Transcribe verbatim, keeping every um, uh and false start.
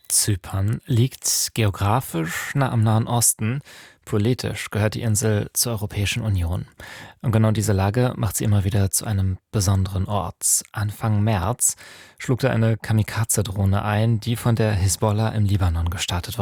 Zypern liegt geografisch nah am Nahen Osten, politisch gehört die Insel zur Europäischen Union. Und genau diese Lage macht sie immer wieder zu einem besonderen Ort. Anfang März schlug da eine Kamikaze-Drohne ein, die von der Hisbollah im Libanon gestartet